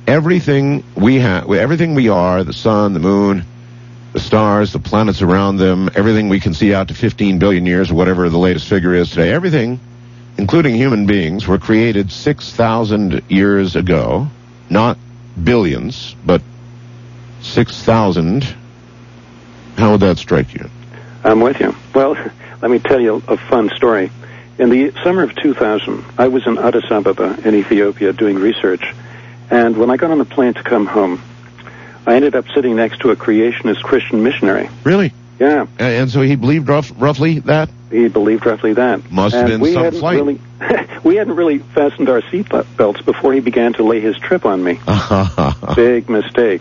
everything we have, everything we are, the sun, the moon, the stars, the planets around them, everything we can see out to 15 billion years or whatever the latest figure is today, everything, including human beings, were created 6,000 years ago. Not billions, but 6,000. How would that strike you? I'm with you. Well, let me tell you a fun story. In the summer of 2000, I was in Addis Ababa in Ethiopia doing research, and when I got on the plane to come home, I ended up sitting next to a creationist Christian missionary. Really? Yeah. And so he believed roughly that? He believed roughly that. Must have been some flight. We hadn't really fastened our seat belts before he began to lay his trip on me. Big mistake.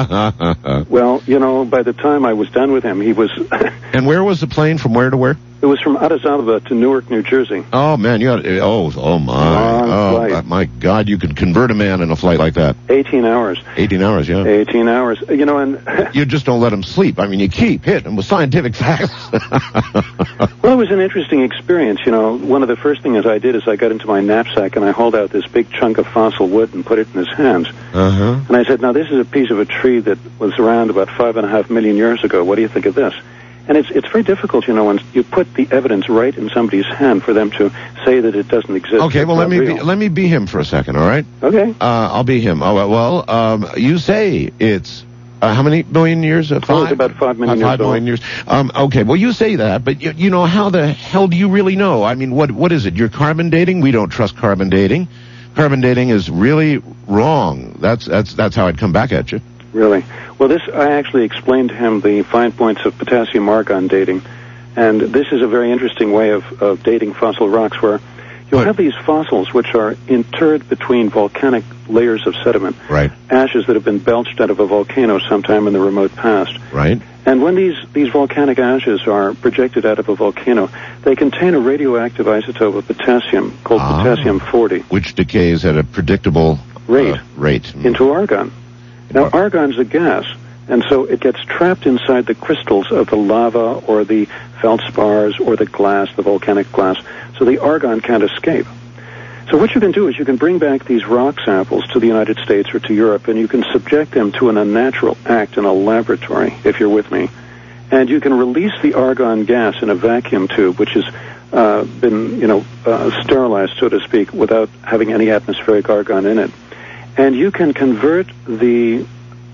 Well, by the time I was done with him, he was... And where was the plane? From where to where? It was from Addis Ababa to Newark, New Jersey. Oh, man, you had... Oh, my. My God, you could convert a man in a flight like that. 18 hours. 18 hours, yeah. 18 hours. And... You just don't let him sleep. I mean, you keep hitting him with scientific facts. Well, it was an interesting experience. One of the first things I did is I got into my knapsack and I hauled out this big chunk of fossil wood and put it in his hands. Uh-huh. And I said, now, this is a piece of a tree that was around about 5.5 million years ago. What do you think of this? And it's very difficult, when you put the evidence right in somebody's hand for them to say that it doesn't exist. Okay, well, let me be him for a second, all right? Okay. I'll be him. Oh, well, you say it's... how many million years? 5? Oh, it's about 5 million years 5 million years. Okay, well, you say that, but how the hell do you really know? I mean, what is it? You're carbon dating? We don't trust carbon dating. Carbon dating is really wrong. That's how I'd come back at you. Really? Well, I actually explained to him the fine points of potassium-argon dating, and this is a very interesting way of dating fossil rocks where you'll have these fossils which are interred between volcanic layers of sediment, right? Ashes that have been belched out of a volcano sometime in the remote past. Right. And when these volcanic ashes are projected out of a volcano, they contain a radioactive isotope of potassium called potassium-40. Which decays at a predictable rate. Into argon. Now, argon's a gas, and so it gets trapped inside the crystals of the lava or the feldspars or the glass, the volcanic glass, so the argon can't escape. So what you can do is you can bring back these rock samples to the United States or to Europe, and you can subject them to an unnatural act in a laboratory, if you're with me. And you can release the argon gas in a vacuum tube, which has been, sterilized, so to speak, without having any atmospheric argon in it. And you can convert the,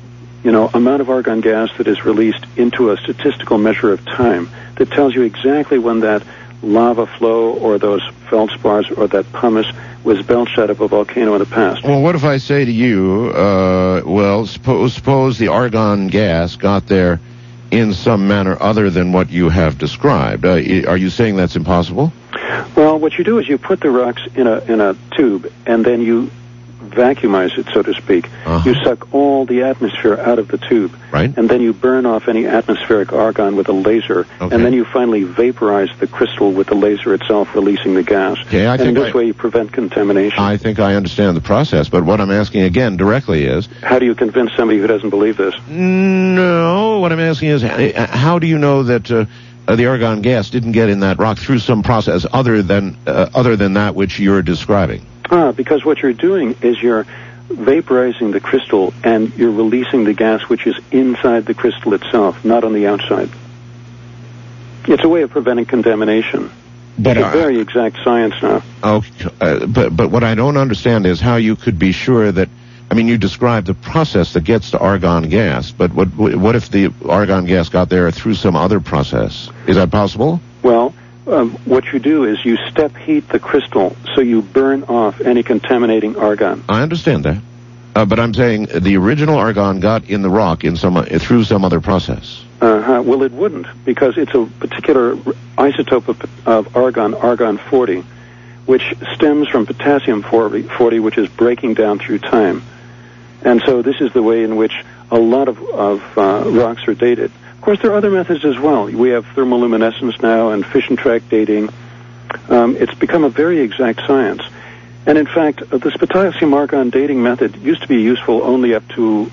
amount of argon gas that is released into a statistical measure of time that tells you exactly when that lava flow or those feldspars or that pumice was belched out of a volcano in the past. Well, what if I say to you, suppose the argon gas got there in some manner other than what you have described? Are you saying that's impossible? Well, what you do is you put the rocks in a tube, and then you vacuumize it, so to speak. Uh-huh. You suck all the atmosphere out of the tube, right? And then you burn off any atmospheric argon with a laser, okay. And then you finally vaporize the crystal with the laser itself, releasing the gas. Okay, and this way you prevent contamination. I think I understand the process, but what I'm asking again directly is... How do you convince somebody who doesn't believe this? No, what I'm asking is, how do you know that the argon gas didn't get in that rock through some process other than that which you're describing? Because what you're doing is you're vaporizing the crystal and you're releasing the gas which is inside the crystal itself, not on the outside. It's a way of preventing contamination. But it's a very exact science now. Okay, but what I don't understand is how you could be sure that... I mean, you described the process that gets to argon gas, but what if the argon gas got there through some other process? Is that possible? Well... what you do is you step heat the crystal so you burn off any contaminating argon. I understand that. But I'm saying the original argon got in the rock through some other process. Well, it wouldn't, because it's a particular isotope of argon, argon-40, which stems from potassium-40, which is breaking down through time. And so this is the way in which a lot of rocks are dated. Of course, there are other methods as well. We have thermoluminescence now and fission track dating. It's become a very exact science. And in fact, this potassium-argon dating method used to be useful only up to,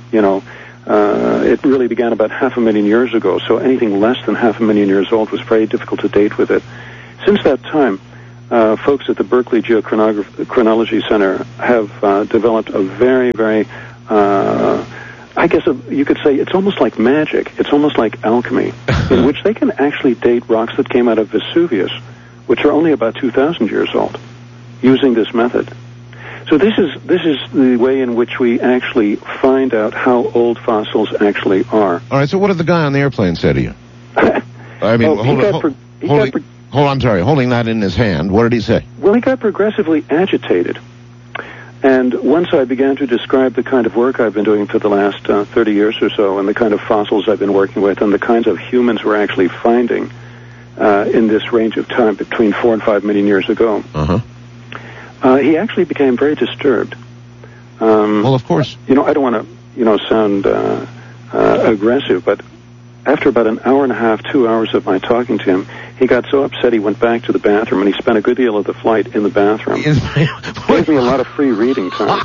it really began about 500,000 years ago. So anything less than 500,000 years old was very difficult to date with it. Since that time, folks at the Berkeley Geochronology Center have developed a very, very I guess you could say it's almost like magic. It's almost like alchemy, in which they can actually date rocks that came out of Vesuvius, which are only about 2,000 years old, using this method. So this is the way in which we actually find out how old fossils actually are. All right, so what did the guy on the airplane say to you? I mean, holding that in his hand, what did he say? Well, he got progressively agitated. And once I began to describe the kind of work I've been doing for the last 30 years or so, and the kind of fossils I've been working with, and the kinds of humans we're actually finding in this range of time between 4 and 5 million years ago, he actually became very disturbed. Well, of course. I don't want to, sound aggressive, but after about an hour and a half, 2 hours of my talking to him, he got so upset he went back to the bathroom, and he spent a good deal of the flight in the bathroom. Gave me a lot of free reading time.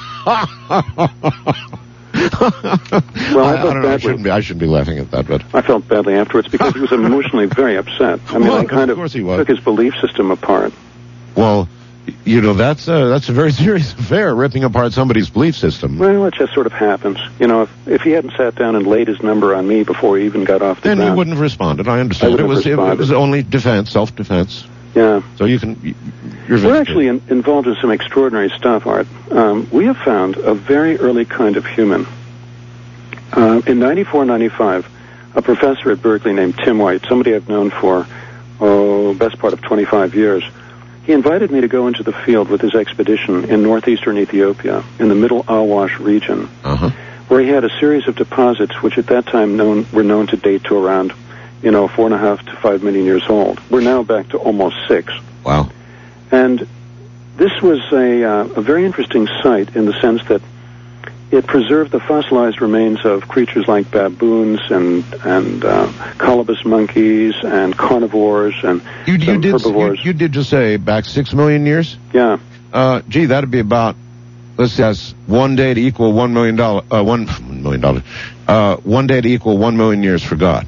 Well, I don't know. I shouldn't be laughing at that, but I felt badly afterwards because he was emotionally very upset. I mean, I kind of took his belief system apart. Well, that's a very serious affair, ripping apart somebody's belief system. Well, it just sort of happens. If he hadn't sat down and laid his number on me before he even got off the ground, then he wouldn't have responded. I understand. It was only defense, self-defense. Yeah. So we're actually involved in some extraordinary stuff, Art. We have found a very early kind of human. In 94-95, a professor at Berkeley named Tim White, somebody I've known for, best part of 25 years, he invited me to go into the field with his expedition in northeastern Ethiopia, in the Middle Awash region, where he had a series of deposits which at that time were known to date to around 4.5 to 5 million years old. We're now back to almost 6. Wow. And this was a very interesting site in the sense that it preserved the fossilized remains of creatures like baboons and colobus monkeys and carnivores and herbivores. You did just say back 6 million years? Yeah. That'd be about, let's say, one day to equal $1 million. $1 million. 1 day to equal 1 million years for God.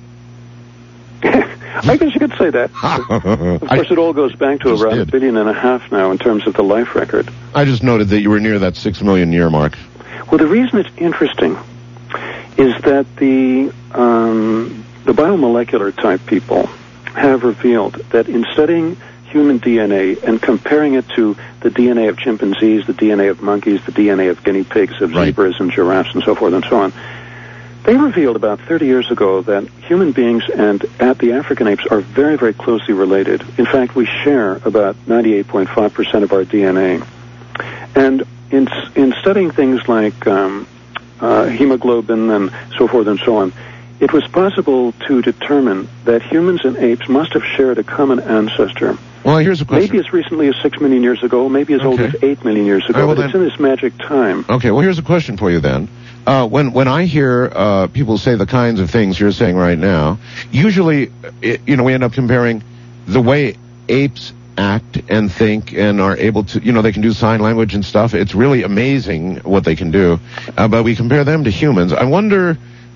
I guess you could say that. Of course, it all goes back to around 1.5 billion now in terms of the life record. I just noted that you were near that 6 million year mark. Well, the reason it's interesting is that the biomolecular type people have revealed that in studying human DNA and comparing it to the DNA of chimpanzees, the DNA of monkeys, the DNA of guinea pigs, of zebras and giraffes and so forth and so on, they revealed about 30 years ago that human beings and the African apes are very, very closely related. In fact, we share about 98.5% of our DNA. And in studying things like hemoglobin and so forth and so on, it was possible to determine that humans and apes must have shared a common ancestor. Well, here's a question. Maybe as recently as 6 million years ago, maybe as old as 8 million years ago, but it's in this magic time. Okay, well, here's a question for you then. When I hear people say the kinds of things you're saying right now, usually, we end up comparing the way apes act and think and are able to, they can do sign language and stuff. It's really amazing what they can do. But we compare them to humans. I wonder,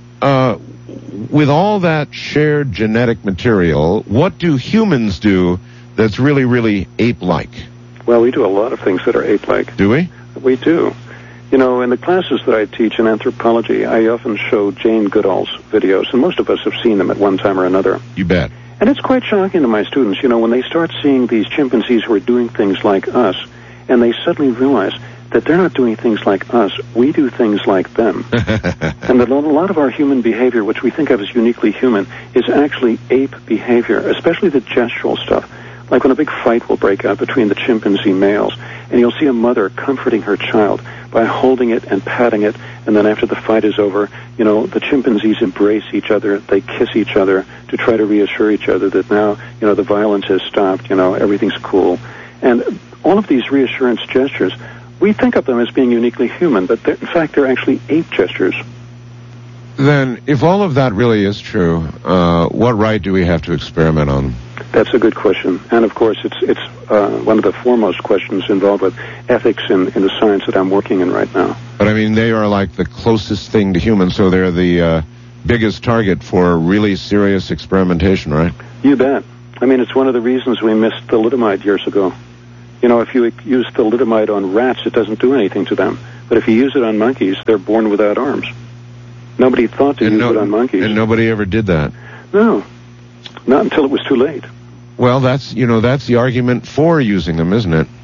with all that shared genetic material, what do humans do that's really, really ape-like? Well, we do a lot of things that are ape-like. Do we? We do. In the classes that I teach in anthropology, I often show Jane Goodall's videos, and most of us have seen them at one time or another. You bet. And it's quite shocking to my students, when they start seeing these chimpanzees who are doing things like us, and they suddenly realize that they're not doing things like us, we do things like them. And that a lot of our human behavior, which we think of as uniquely human, is actually ape behavior, especially the gestural stuff. Like when a big fight will break out between the chimpanzee males, and you'll see a mother comforting her child by holding it and patting it, and then after the fight is over, the chimpanzees embrace each other, they kiss each other to try to reassure each other that now, the violence has stopped, everything's cool. And all of these reassurance gestures, we think of them as being uniquely human, but in fact they're actually ape gestures. Then, if all of that really is true, what right do we have to experiment on? That's a good question, and of course, it's one of the foremost questions involved with ethics in the science that I'm working in right now. But I mean, they are like the closest thing to humans, so they're the biggest target for really serious experimentation, right? You bet. I mean, it's one of the reasons we missed thalidomide years ago. If you use thalidomide on rats, it doesn't do anything to them. But if you use it on monkeys, they're born without arms. Nobody thought to use it on monkeys. And nobody ever did that. No, not until it was too late. Well, that's the argument for using them, isn't it?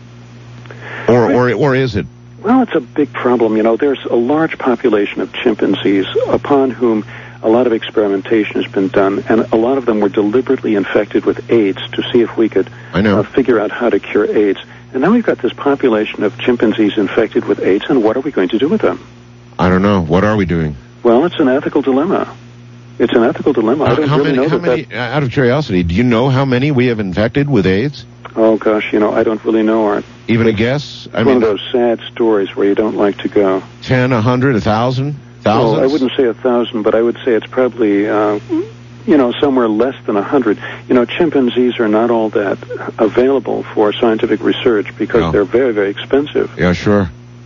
Or is it? Well, it's a big problem. There's a large population of chimpanzees upon whom a lot of experimentation has been done, and a lot of them were deliberately infected with AIDS to see if we could figure out how to cure AIDS. And now we've got this population of chimpanzees infected with AIDS, and what are we going to do with them? I don't know. What are we doing? Well, it's an ethical dilemma. It's an ethical dilemma. I don't really know that. Out of curiosity, do you know how many we have infected with AIDS? Oh, gosh, I don't really know, Art. Even a guess? It's one of those sad stories where you don't like to go. 10, 100, 1,000? Thousands? Well, I wouldn't say 1,000, but I would say it's probably, somewhere less than 100. Chimpanzees are not all that available for scientific research because they're very, very expensive. Yeah, sure.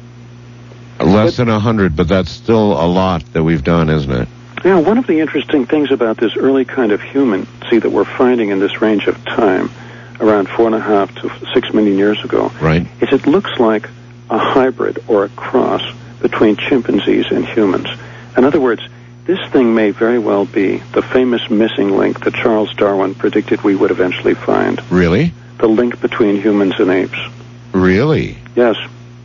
Less than 100, but that's still a lot that we've done, isn't it? Yeah, one of the interesting things about this early kind of human, that we're finding in this range of time, around 4.5 to 6 million years ago, right, is it looks like a hybrid or a cross between chimpanzees and humans. In other words, this thing may very well be the famous missing link that Charles Darwin predicted we would eventually find. Really? The link between humans and apes. Really? Yes.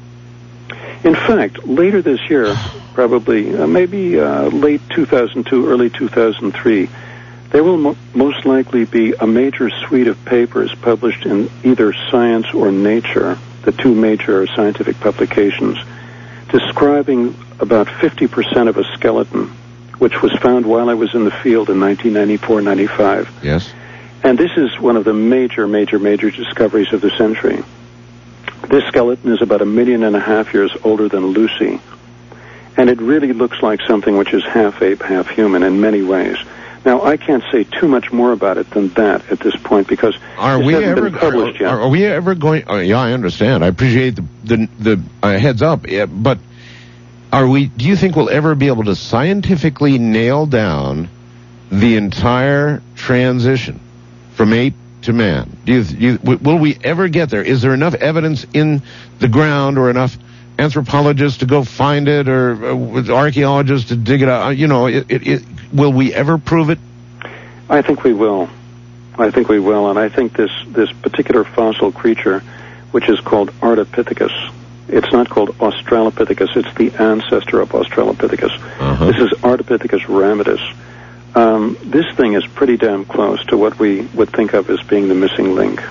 In fact, later this year, probably maybe late 2002, early 2003, there will most likely be a major suite of papers published in either Science or Nature, the two major scientific publications, describing about 50% of a skeleton, which was found while I was in the field in 1994-95. Yes. And this is one of the major discoveries of the century. This skeleton is about 1.5 million years older than Lucy, and it really looks like something which is half ape, half human in many ways. Now, I can't say too much more about it than that at this point because it hasn't been published yet. Are we ever going? Yeah, I understand. I appreciate the heads up, but do you think we'll ever be able to scientifically nail down the entire transition from ape to man? Will we ever get there? Is there enough evidence in the ground or enough anthropologists to go find it or archaeologists to dig it out? Will we ever prove it? I think we will. And I think this particular fossil creature, which is called Ardipithecus, it's not called Australopithecus, it's the ancestor of Australopithecus. Uh-huh. This is Ardipithecus ramidus. This thing is pretty damn close to what we would think of as being the missing link.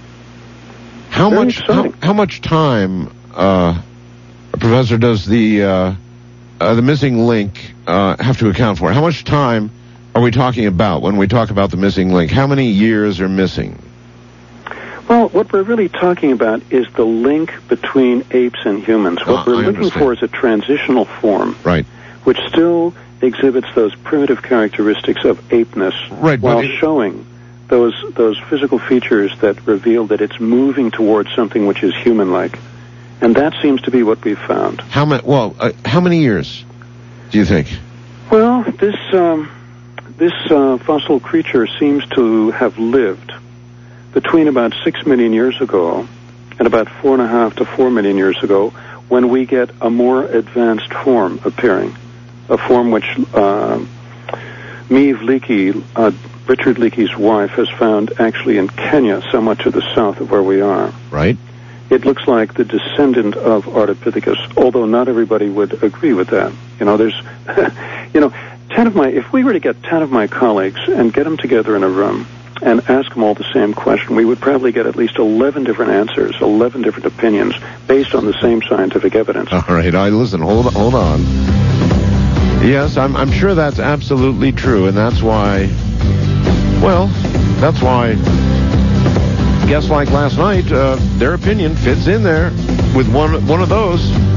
How much time, Professor, does the missing link have to account for? How much time are we talking about when we talk about the missing link? How many years are missing? Well, what we're really talking about is the link between apes and humans. What we're looking for is a transitional form, right, which still exhibits those primitive characteristics of apeness, right, while showing those physical features that reveal that it's moving towards something which is human-like. And that seems to be what we've found. How many years do you think? Well, this fossil creature seems to have lived between about 6 million years ago and about 4.5 to 4 million years ago, when we get a more advanced form appearing, a form which Maeve Leakey, Richard Leakey's wife, has found actually in Kenya, somewhat to the south of where we are. Right. It looks like the descendant of Ardipithecus, although not everybody would agree with that. There's, 10 of if we were to get 10 of my colleagues and get them together in a room and ask them all the same question, we would probably get at least 11 different answers, 11 different opinions based on the same scientific evidence. All right, listen, hold on. Yes, I'm sure that's absolutely true, and that's why guests like last night, their opinion fits in there with one of those.